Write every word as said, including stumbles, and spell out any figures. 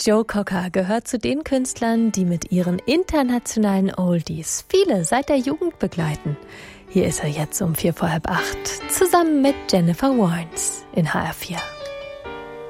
Joe Cocker gehört zu den Künstlern, die mit ihren internationalen Oldies viele seit der Jugend begleiten. Hier ist er jetzt um vier vor halb acht, zusammen mit Jennifer Warnes in H R vier.